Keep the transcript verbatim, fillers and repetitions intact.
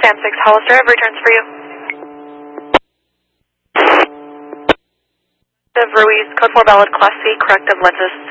Sam six Hollister, I have returns for you. The Ruiz, code four valid, class C, corrective lenses.